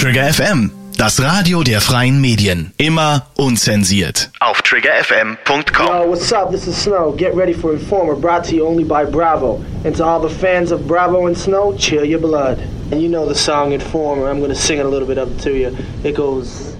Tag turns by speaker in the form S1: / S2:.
S1: Trigger FM, das Radio der freien Medien. Immer unzensiert. Auf triggerfm.com.
S2: Yo, what's up? This is Snow. Get ready for Informer, brought to you only by Bravo. And to all the fans of Bravo and Snow, chill your blood. And you know the song Informer. I'm going to sing it a little bit up to you. It goes...